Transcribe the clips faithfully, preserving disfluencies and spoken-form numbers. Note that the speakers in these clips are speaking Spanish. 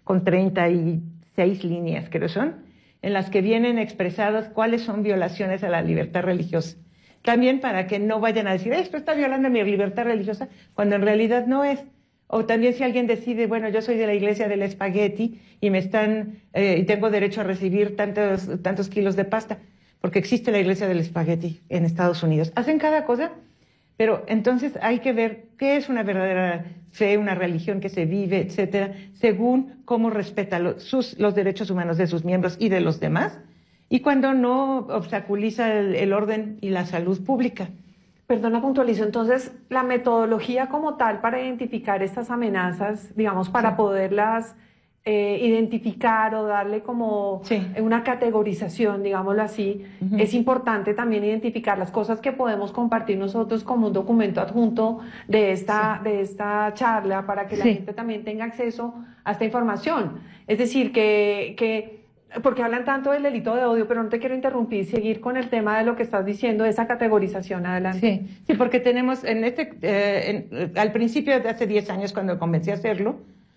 con treinta y seis líneas, creo son, en las que vienen expresadas cuáles son violaciones a la libertad religiosa. También para que no vayan a decir, esto está violando mi libertad religiosa, cuando en realidad no es. O también si alguien decide, bueno, yo soy de la iglesia del espagueti y me están, eh, y tengo derecho a recibir tantos, tantos kilos de pasta, porque existe la iglesia del espagueti en Estados Unidos. Hacen cada cosa, pero entonces hay que ver qué es una verdadera fe, una religión que se vive, etcétera, según cómo respeta los, sus, los derechos humanos de sus miembros y de los demás, y cuando no obstaculiza el, el orden y la salud pública. Perdona, puntualizo, entonces, la metodología como tal para identificar estas amenazas, digamos, para sí. poderlas eh, identificar o darle como sí. una categorización, digámoslo así, uh-huh. es importante también identificar las cosas que podemos compartir nosotros como un documento adjunto de esta, sí. de esta charla para que la sí. gente también tenga acceso a esta información. Es decir, que... que porque hablan tanto del delito de odio, pero no te quiero interrumpir, seguir con el tema de lo que estás diciendo, de esa categorización. Adelante. Sí, sí, porque tenemos, en este, eh, en, al principio de hace diez años, cuando comencé a hacerlo,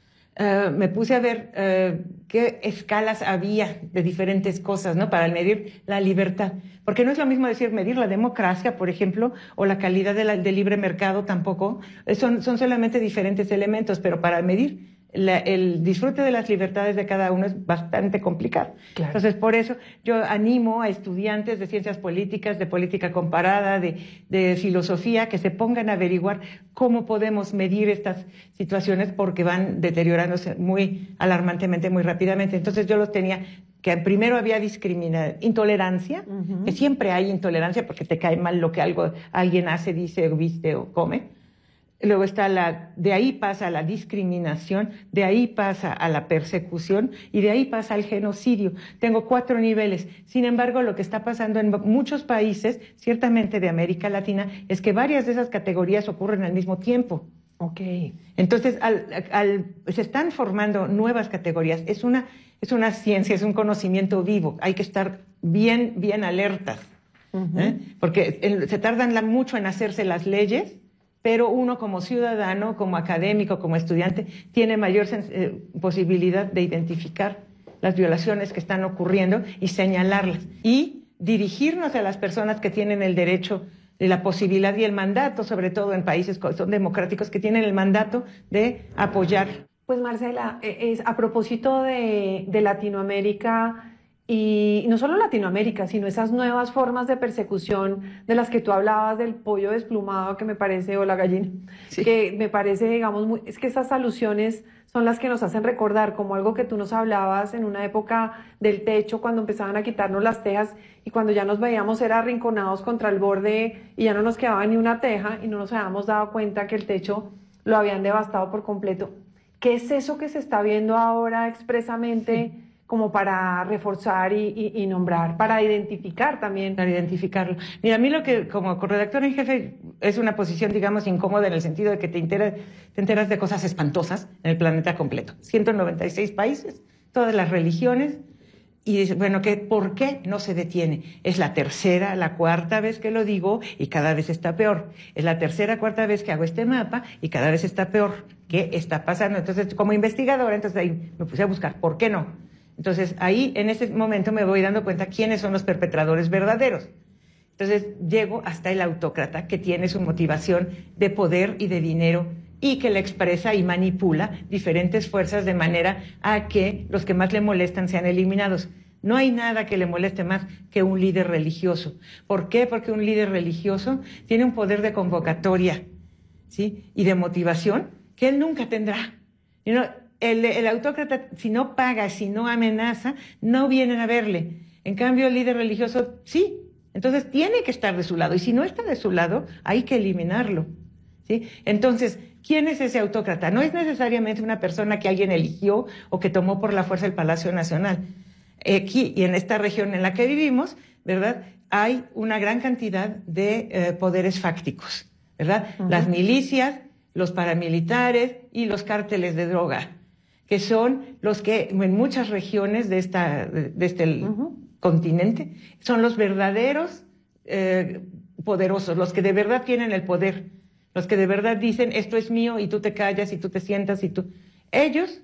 eh, me puse a ver eh, qué escalas había de diferentes cosas, ¿no? Para medir la libertad. Porque no es lo mismo decir medir la democracia, por ejemplo, o la calidad de la, del libre mercado tampoco. Son, son solamente diferentes elementos, pero para medir La, el disfrute de las libertades de cada uno es bastante complicado. Claro. Entonces, por eso yo animo a estudiantes de ciencias políticas, de política comparada, de, de filosofía, que se pongan a averiguar cómo podemos medir estas situaciones porque van deteriorándose muy alarmantemente, muy rápidamente. Entonces, yo los tenía, que primero había discriminación, intolerancia, uh-huh. que siempre hay intolerancia porque te cae mal lo que algo, alguien hace, dice, o viste o come. Luego está la, de ahí pasa a la discriminación, de ahí pasa a la persecución y de ahí pasa al genocidio. Tengo cuatro niveles. Sin embargo, lo que está pasando en muchos países, ciertamente de América Latina, es que varias de esas categorías ocurren al mismo tiempo. Okay. Entonces, al, al, se están formando nuevas categorías. Es una, es una ciencia, es un conocimiento vivo. Hay que estar bien, bien alertas. Uh-huh. ¿eh? Porque el, se tardan la, mucho en hacerse las leyes, pero uno como ciudadano, como académico, como estudiante, tiene mayor eh, posibilidad de identificar las violaciones que están ocurriendo y señalarlas. Y dirigirnos a las personas que tienen el derecho, de la posibilidad y el mandato, sobre todo en países que son democráticos, que tienen el mandato de apoyar. Pues Marcela, es, a propósito de, de Latinoamérica, y no solo Latinoamérica, sino esas nuevas formas de persecución de las que tú hablabas, del pollo desplumado, que me parece, o la gallina, sí. que me parece, digamos, muy, es que esas alusiones son las que nos hacen recordar como algo que tú nos hablabas en una época del techo, cuando empezaban a quitarnos las tejas y cuando ya nos veíamos era arrinconados contra el borde y ya no nos quedaba ni una teja y no nos habíamos dado cuenta que el techo lo habían devastado por completo. ¿Qué es eso que se está viendo ahora expresamente? Sí. Como para reforzar y, y, y nombrar, para identificar también. Para identificarlo. Mira, a mí lo que, como corredactor en jefe, es una posición, digamos, incómoda en el sentido de que te enteras, te enteras de cosas espantosas en el planeta completo. ciento noventa y seis países, todas las religiones, y dices, bueno, ¿qué, ¿por qué no se detiene? Es la tercera, la cuarta vez que lo digo y cada vez está peor. Es la tercera, cuarta vez que hago este mapa y cada vez está peor. ¿Qué está pasando? Entonces, como investigadora, entonces ahí me puse a buscar, ¿por qué no? Entonces, ahí, en ese momento, me voy dando cuenta quiénes son los perpetradores verdaderos. Entonces, llego hasta el autócrata, que tiene su motivación de poder y de dinero, y que le expresa y manipula diferentes fuerzas de manera a que los que más le molestan sean eliminados. No hay nada que le moleste más que un líder religioso. ¿Por qué? Porque un líder religioso tiene un poder de convocatoria, ¿sí? Y de motivación que él nunca tendrá. Y no, El, el autócrata, si no paga, si no amenaza, no vienen a verle. En cambio, el líder religioso, sí. Entonces, tiene que estar de su lado. Y si no está de su lado, hay que eliminarlo, ¿sí? Entonces, ¿quién es ese autócrata? No es necesariamente una persona que alguien eligió o que tomó por la fuerza el Palacio Nacional. Aquí, y en esta región en la que vivimos, ¿verdad?, hay una gran cantidad de eh, poderes fácticos, ¿verdad? Uh-huh. Las milicias, los paramilitares y los cárteles de droga, que son los que en muchas regiones de, esta, de este uh-huh. continente son los verdaderos eh, poderosos, los que de verdad tienen el poder, los que de verdad dicen esto es mío y tú te callas y tú te sientas y tú... Ellos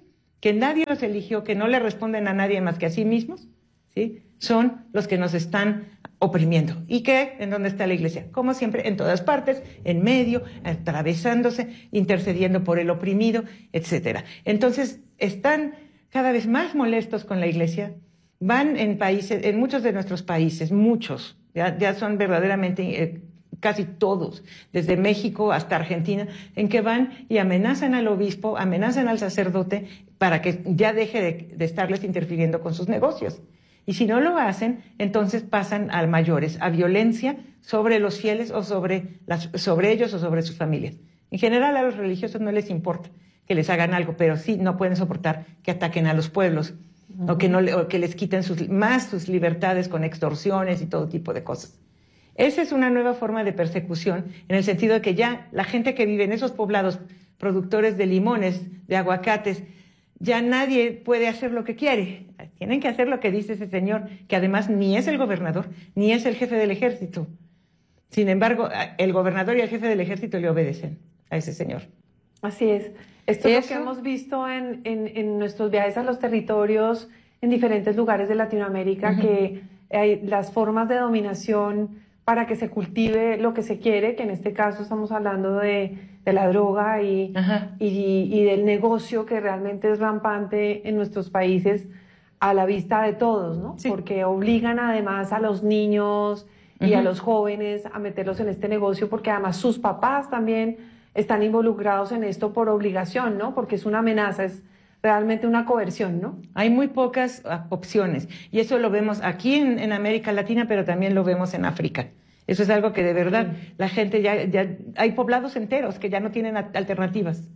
que nadie los eligió, que no le responden a nadie más que a sí mismos, ¿sí? Son los que nos están oprimiendo. ¿Y qué? ¿En dónde está la iglesia? Como siempre, en todas partes, en medio, atravesándose, intercediendo por el oprimido, etcétera. Entonces, están cada vez más molestos con la iglesia. Van en países, en muchos de nuestros países, muchos, ya, ya son verdaderamente eh, casi todos, desde México hasta Argentina, en que van y amenazan al obispo, amenazan al sacerdote para que ya deje de, de estarles interfiriendo con sus negocios. Y si no lo hacen, entonces pasan a mayores, a violencia sobre los fieles o sobre, las, sobre ellos o sobre sus familias. En general a los religiosos no les importa que les hagan algo, pero sí no pueden soportar que ataquen a los pueblos, uh-huh. o, que no, o que les quiten sus, más sus libertades con extorsiones y todo tipo de cosas. Esa es una nueva forma de persecución, en el sentido de que ya la gente que vive en esos poblados productores de limones, de aguacates, ya nadie puede hacer lo que quiere. Tienen que hacer lo que dice ese señor, que además ni es el gobernador, ni es el jefe del ejército. Sin embargo, el gobernador y el jefe del ejército le obedecen a ese señor. Así es. Esto es lo que hemos visto en, en, en nuestros viajes a los territorios en diferentes lugares de Latinoamérica, uh-huh. que hay las formas de dominación para que se cultive lo que se quiere, que en este caso estamos hablando de, de la droga y, uh-huh. y, y del negocio que realmente es rampante en nuestros países a la vista de todos, ¿no? Sí. Porque obligan además a los niños y uh-huh. a los jóvenes a meterlos en este negocio, porque además sus papás también están involucrados en esto por obligación, ¿no? Porque es una amenaza, es realmente una coerción, ¿no? Hay muy pocas opciones, y eso lo vemos aquí en, en América Latina, pero también lo vemos en África. Eso es algo que de verdad sí. la gente ya, ya, hay poblados enteros que ya no tienen alternativas.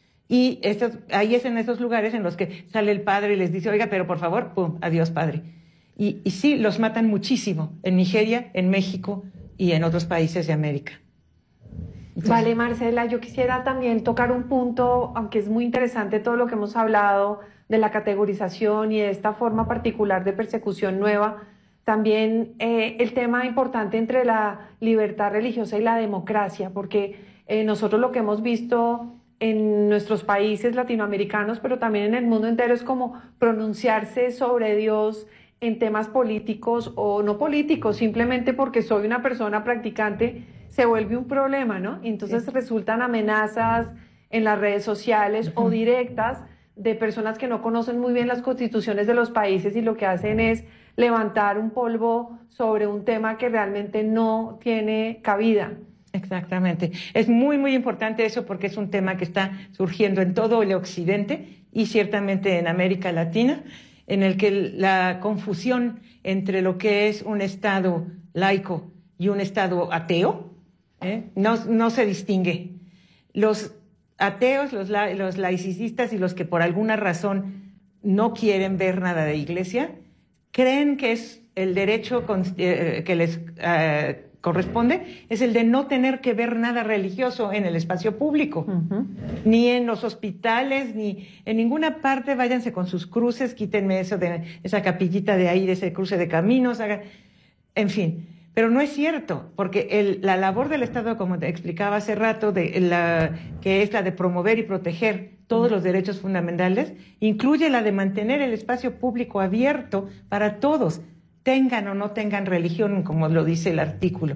Y estos, ahí es en esos lugares en los que sale el padre y les dice, oiga, pero por favor, pum, adiós padre. Y, y sí, los matan muchísimo, en Nigeria, en México y en otros países de América. Entonces, vale, Marcela, yo quisiera también tocar un punto, aunque es muy interesante todo lo que hemos hablado de la categorización y de esta forma particular de persecución nueva, también eh, el tema importante entre la libertad religiosa y la democracia, porque eh, nosotros lo que hemos visto en nuestros países latinoamericanos, pero también en el mundo entero, es como pronunciarse sobre Dios en temas políticos o no políticos, simplemente porque soy una persona practicante, se vuelve un problema, ¿no? Entonces sí. resultan amenazas en las redes sociales uh-huh. o directas de personas que no conocen muy bien las constituciones de los países y lo que hacen es levantar un polvo sobre un tema que realmente no tiene cabida. Exactamente. Es muy, muy importante eso, porque es un tema que está surgiendo en todo el occidente y ciertamente en América Latina, en el que la confusión entre lo que es un Estado laico y un Estado ateo ¿eh? no, no se distingue. Los ateos, los, la, los laicistas y los que por alguna razón no quieren ver nada de iglesia, creen que es el derecho con, eh, que les eh, corresponde, es el de no tener que ver nada religioso en el espacio público, uh-huh. ni en los hospitales, ni en ninguna parte. Váyanse con sus cruces, quítenme eso de esa capillita de ahí, de ese cruce de caminos, hagan, en fin. Pero no es cierto, porque el, la labor del Estado, como te explicaba hace rato, de la, que es la de promover y proteger todos los derechos fundamentales, incluye la de mantener el espacio público abierto para todos, tengan o no tengan religión, como lo dice el artículo.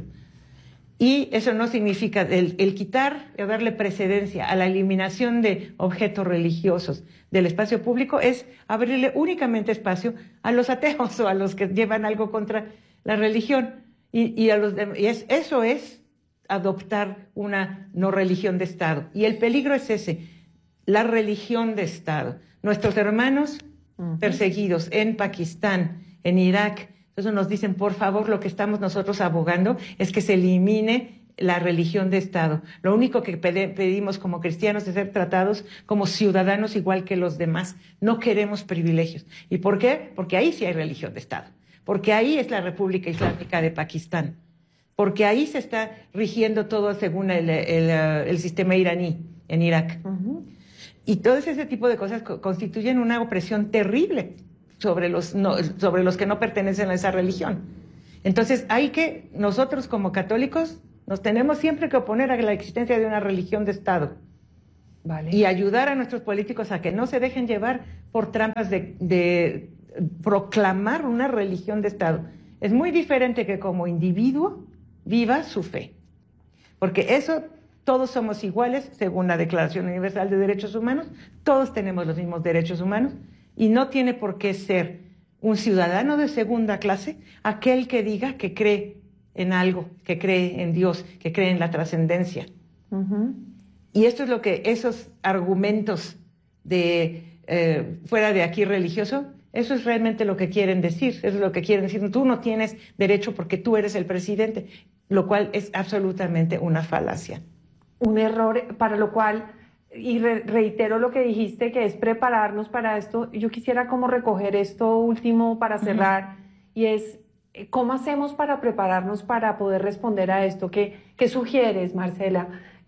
Y eso no significa el, el quitar o darle precedencia a la eliminación de objetos religiosos del espacio público, es abrirle únicamente espacio a los ateos o a los que llevan algo contra la religión. Y, y, a los de, y es, eso es adoptar una no religión de Estado. Y el peligro es ese, la religión de Estado. Nuestros hermanos uh-huh. perseguidos en Pakistán, en Irak, entonces nos dicen, por favor, lo que estamos nosotros abogando es que se elimine la religión de Estado. Lo único que pedimos como cristianos es ser tratados como ciudadanos igual que los demás. No queremos privilegios. ¿Y por qué? Porque ahí sí hay religión de Estado. Porque ahí es la República Islámica de Pakistán. Porque ahí se está rigiendo todo según el, el, el sistema iraní en Irak. Uh-huh. Y todo ese tipo de cosas constituyen una opresión terrible sobre los, no, sobre los que no pertenecen a esa religión. Entonces hay que, nosotros como católicos, nos tenemos siempre que oponer a la existencia de una religión de Estado. Vale. Y ayudar a nuestros políticos a que no se dejen llevar por trampas de, de proclamar una religión de Estado. Es muy diferente que como individuo viva su fe. Porque eso, todos somos iguales según la Declaración Universal de Derechos Humanos, todos tenemos los mismos derechos humanos y no tiene por qué ser un ciudadano de segunda clase aquel que diga que cree en algo, que cree en Dios, que cree en la trascendencia. Uh-huh. Y esto es lo que esos argumentos de eh, fuera de aquí religioso, eso es realmente lo que quieren decir, eso es lo que quieren decir. Tú no tienes derecho porque tú eres el presidente, lo cual es absolutamente una falacia. Un error, para lo cual, y re reitero lo que dijiste, que es prepararnos para esto. Yo quisiera como recoger esto último para cerrar, uh-huh. y es, ¿cómo hacemos para prepararnos para poder responder a esto? ¿Qué, qué sugieres, Marcela?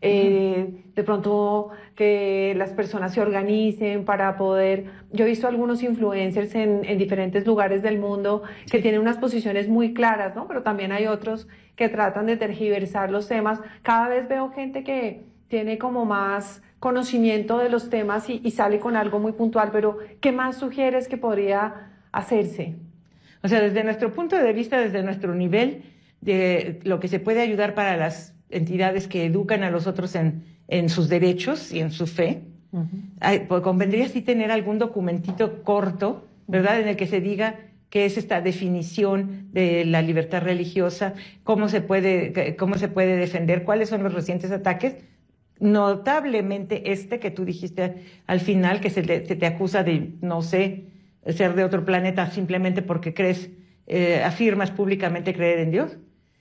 Eh, uh-huh. De pronto que las personas se organicen para poder... Yo he visto algunos influencers en, en diferentes lugares del mundo que sí. tienen unas posiciones muy claras, ¿no? Pero también hay otros que tratan de tergiversar los temas. Cada vez veo gente que tiene como más conocimiento de los temas y, y sale con algo muy puntual, pero ¿qué más sugieres que podría hacerse? O sea, desde nuestro punto de vista, desde nuestro nivel, de lo que se puede ayudar para las entidades que educan a los otros en, en sus derechos y en su fe, uh-huh. hay, pues, convendría sí tener algún documentito corto, ¿verdad?, en el que se diga qué es esta definición de la libertad religiosa, cómo se puede, cómo se puede defender, cuáles son los recientes ataques, notablemente este que tú dijiste al final, que se, le, se te acusa de, no sé, ser de otro planeta simplemente porque crees, eh, afirmas públicamente creer en Dios.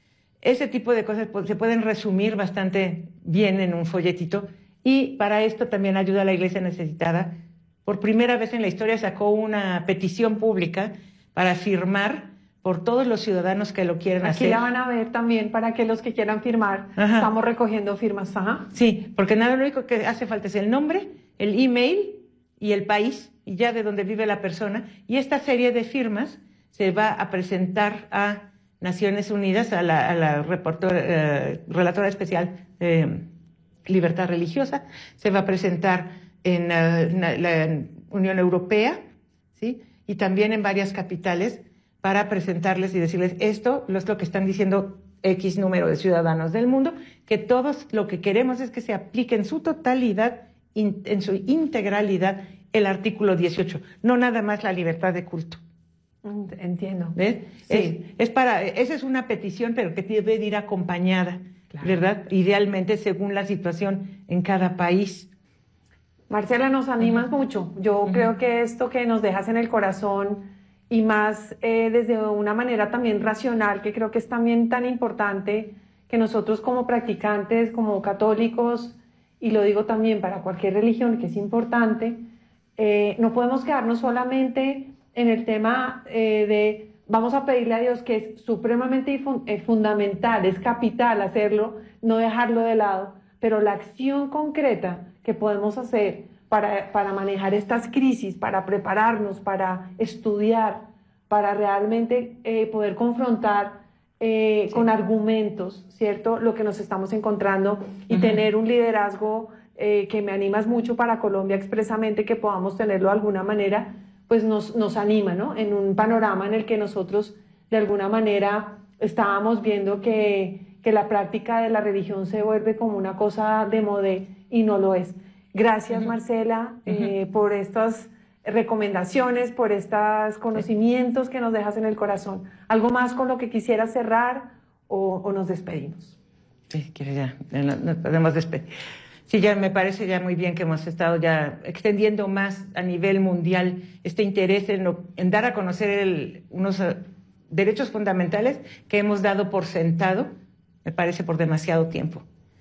Ese tipo de cosas se pueden resumir bastante bien en un folletito, y para esto también ayuda a la Iglesia Necesitada. Por primera vez en la historia sacó una petición pública para firmar por todos los ciudadanos que lo quieran hacer. Aquí la van a ver también para que los que quieran firmar. Ajá. Estamos recogiendo firmas. Ajá. Sí, porque nada, lo único que hace falta es el nombre, el email y el país, y ya de donde vive la persona. Y esta serie de firmas se va a presentar a Naciones Unidas, a la, a la reportora, eh, relatora especial de libertad religiosa, se va a presentar en, uh, en la Unión Europea, ¿sí?, y también en varias capitales, para presentarles y decirles esto, es lo que están diciendo X número de ciudadanos del mundo, que todos lo que queremos es que se aplique en su totalidad, in, en su integralidad, el artículo dieciocho, no nada más la libertad de culto. Entiendo. ¿Ves? Sí. Es, es para, esa es una petición, pero que debe de ir acompañada, claro, ¿verdad? Idealmente según la situación en cada país. Marcela, nos animas uh-huh. mucho. Yo uh-huh. creo que esto que nos dejas en el corazón, y más eh, desde una manera también racional, que creo que es también tan importante que nosotros como practicantes, como católicos, y lo digo también para cualquier religión que es importante, eh, no podemos quedarnos solamente en el tema eh, de vamos a pedirle a Dios, que es supremamente eh, fundamental, es capital hacerlo, no dejarlo de lado, pero la acción concreta que podemos hacer para, para manejar estas crisis, para prepararnos, para estudiar, para realmente eh, poder confrontar eh, sí. con argumentos, ¿cierto?, lo que nos estamos encontrando, y uh-huh. tener un liderazgo eh, que me animas mucho para Colombia expresamente, que podamos tenerlo de alguna manera, pues nos, nos anima, ¿no?, en un panorama en el que nosotros de alguna manera estábamos viendo que, que la práctica de la religión se vuelve como una cosa de modé, y no lo es. Gracias, uh-huh. Marcela, uh-huh. eh, por estas recomendaciones, por estos conocimientos que nos dejas en el corazón. ¿Algo más con lo que quisieras cerrar o, o nos despedimos? Sí, quiero ya, ya nos podemos despedir. Sí, ya me parece ya muy bien que hemos estado ya extendiendo más a nivel mundial este interés en, lo, en dar a conocer el, unos uh, derechos fundamentales que hemos dado por sentado, me parece, por demasiado tiempo.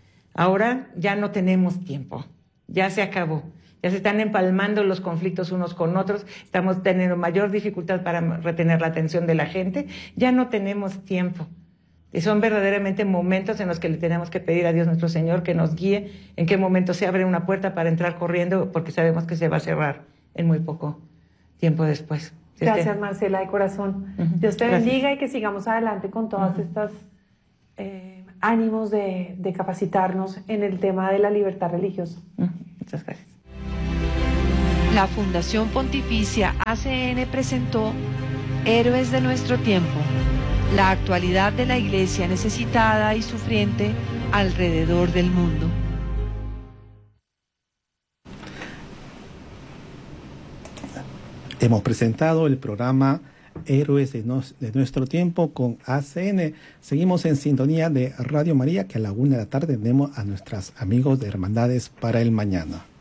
Ahora ya no tenemos tiempo, ya se acabó, ya se están empalmando los conflictos unos con otros, estamos teniendo mayor dificultad para retener la atención de la gente, ya no tenemos tiempo. Y son verdaderamente momentos en los que le tenemos que pedir a Dios nuestro Señor que nos guíe en qué momento se abre una puerta para entrar corriendo, porque sabemos que se va a cerrar en muy poco tiempo después. Gracias, este... Marcela, de corazón. Uh-huh. Dios te Gracias. bendiga y que sigamos adelante con todas uh-huh. estas eh, ánimos de, de capacitarnos en el tema de la libertad religiosa. Uh-huh. Muchas gracias. La Fundación Pontificia A C N presentó Héroes de nuestro tiempo, la actualidad de la Iglesia necesitada y sufriente alrededor del mundo. Hemos presentado el programa Héroes de, nos, de nuestro tiempo con A C N. Seguimos en sintonía de Radio María, que a la una de la tarde tenemos a nuestros amigos de Hermandades para el Mañana.